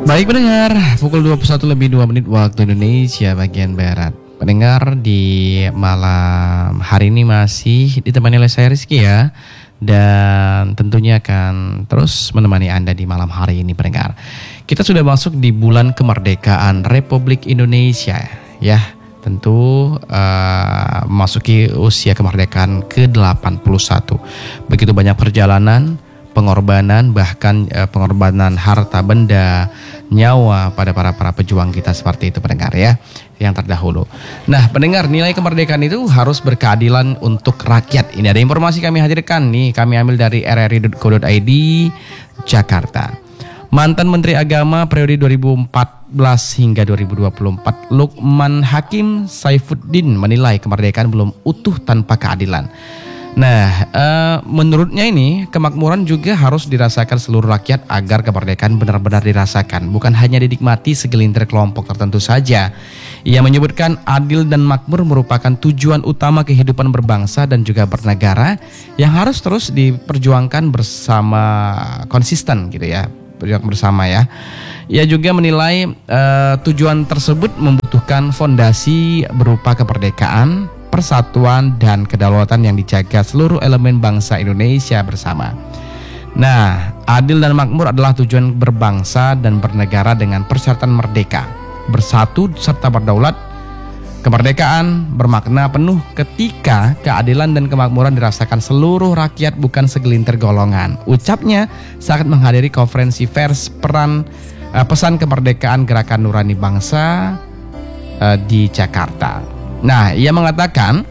Baik pendengar, pukul 21 lebih 2 menit waktu Indonesia bagian Barat. Pendengar, di malam hari ini masih ditemani oleh saya Rizky ya. Dan tentunya akan terus menemani Anda di malam hari ini pendengar. Kita sudah masuk di bulan kemerdekaan Republik Indonesia ya. Tentu memasuki usia kemerdekaan ke-81. Begitu banyak perjalanan, pengorbanan, bahkan pengorbanan harta benda, nyawa pada para pejuang kita seperti itu pendengar ya, yang terdahulu. Nah pendengar, nilai kemerdekaan itu harus berkeadilan untuk rakyat. Ini ada informasi kami hadirkan nih, kami ambil dari rri.co.id Jakarta. Mantan Menteri Agama periode 2014 hingga 2024 Lukman Hakim Saifuddin menilai kemerdekaan belum utuh tanpa keadilan. Nah, menurutnya ini kemakmuran juga harus dirasakan seluruh rakyat agar kemerdekaan benar-benar dirasakan, bukan hanya dinikmati segelintir kelompok tertentu saja. Ia menyebutkan adil dan makmur merupakan tujuan utama kehidupan berbangsa dan juga bernegara yang harus terus diperjuangkan bersama, konsisten gitu ya, berjuang bersama ya. Ia juga menilai tujuan tersebut membutuhkan fondasi berupa kemerdekaan, persatuan dan kedaulatan yang dijaga seluruh elemen bangsa Indonesia bersama. Nah, adil dan makmur adalah tujuan berbangsa dan bernegara dengan persyaratan merdeka, bersatu serta berdaulat. Kemerdekaan bermakna penuh ketika keadilan dan kemakmuran dirasakan seluruh rakyat, bukan segelintir golongan. Ucapnya saat menghadiri konferensi pers pesan kemerdekaan Gerakan Nurani Bangsa di Jakarta. Nah, ia mengatakan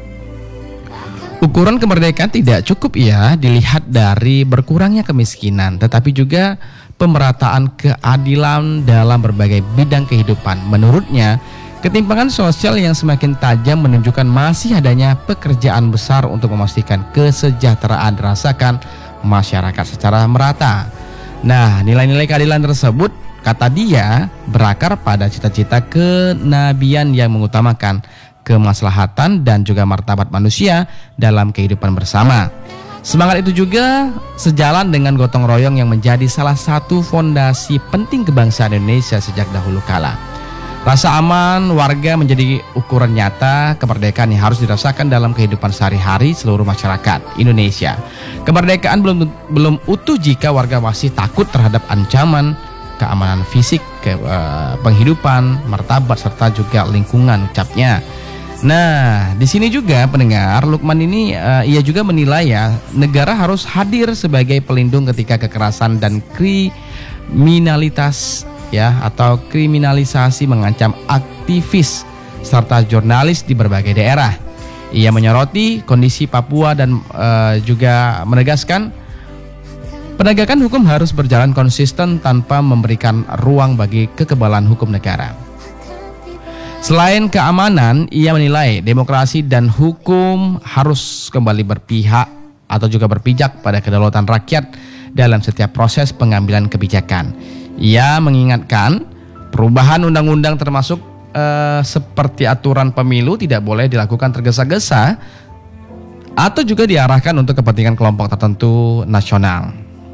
ukuran kemerdekaan tidak cukup ya dilihat dari berkurangnya kemiskinan, tetapi juga pemerataan keadilan dalam berbagai bidang kehidupan. Menurutnya, ketimpangan sosial yang semakin tajam menunjukkan masih adanya pekerjaan besar untuk memastikan kesejahteraan dirasakan masyarakat secara merata. Nah, nilai-nilai keadilan tersebut, kata dia, berakar pada cita-cita kenabian yang mengutamakan kemaslahatan dan juga martabat manusia dalam kehidupan bersama. Semangat itu juga sejalan dengan gotong royong yang menjadi salah satu fondasi penting kebangsaan Indonesia sejak dahulu kala. Rasa aman warga menjadi ukuran nyata kemerdekaan yang harus dirasakan dalam kehidupan sehari-hari seluruh masyarakat Indonesia. Kemerdekaan belum utuh jika warga masih takut terhadap ancaman keamanan fisik, penghidupan, martabat serta juga lingkungan, ucapnya. Nah, di sini juga pendengar, Lukman ini ia juga menilai ya, negara harus hadir sebagai pelindung ketika kekerasan dan kriminalitas ya atau kriminalisasi mengancam aktivis serta jurnalis di berbagai daerah. Ia menyoroti kondisi Papua dan juga menegaskan penegakan hukum harus berjalan konsisten tanpa memberikan ruang bagi kekebalan hukum negara. Selain keamanan, ia menilai demokrasi dan hukum harus kembali berpihak atau juga berpijak pada kedaulatan rakyat dalam setiap proses pengambilan kebijakan. Ia mengingatkan perubahan undang-undang termasuk seperti aturan pemilu tidak boleh dilakukan tergesa-gesa atau juga diarahkan untuk kepentingan kelompok tertentu nasional.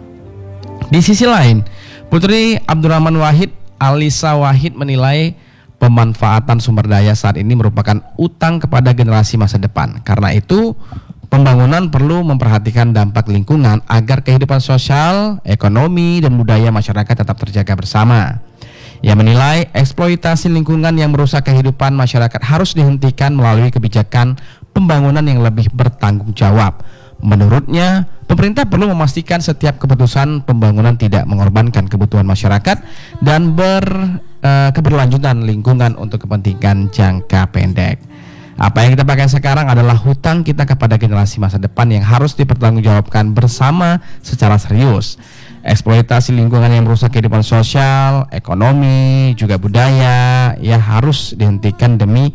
Di sisi lain, Putri Abdurrahman Wahid Alisa Wahid menilai pemanfaatan sumber daya saat ini merupakan utang kepada generasi masa depan. Karena itu, pembangunan perlu memperhatikan dampak lingkungan agar kehidupan sosial, ekonomi, dan budaya masyarakat tetap terjaga bersama. Ia menilai eksploitasi lingkungan yang merusak kehidupan masyarakat harus dihentikan melalui kebijakan pembangunan yang lebih bertanggung jawab. Menurutnya, pemerintah perlu memastikan setiap keputusan pembangunan tidak mengorbankan kebutuhan masyarakat dan keberlanjutan lingkungan untuk kepentingan jangka pendek. Apa yang kita pakai sekarang adalah hutang kita kepada generasi masa depan yang harus dipertanggungjawabkan bersama secara serius. Eksploitasi lingkungan yang merusak kehidupan sosial, ekonomi, juga budaya ya harus dihentikan demi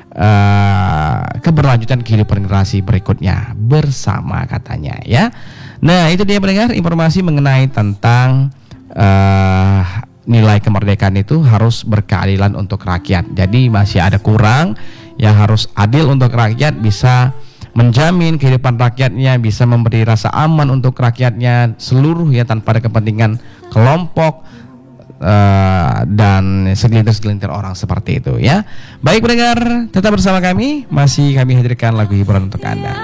keberlanjutan kehidupan generasi berikutnya bersama, katanya ya. Nah, itu dia pendengar, informasi mengenai tentang nilai kemerdekaan itu harus berkeadilan untuk rakyat. Jadi masih ada kurang, yang harus adil untuk rakyat, bisa menjamin kehidupan rakyatnya, bisa memberi rasa aman untuk rakyatnya seluruh ya, tanpa ada kepentingan kelompok dan segelintir-segelintir orang seperti itu ya. Baik pendengar, tetap bersama kami, masih kami hadirkan lagu hiburan untuk Anda.